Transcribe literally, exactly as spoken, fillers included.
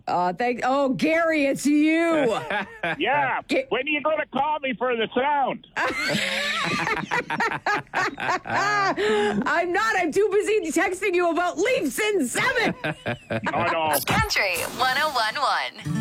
Uh, thank. Oh, Gary, it's you. Yeah. Ga- When are you going to call me for the sound? I'm not. I'm too busy texting you about Leafs in seven. Oh, no. Country one oh one point one.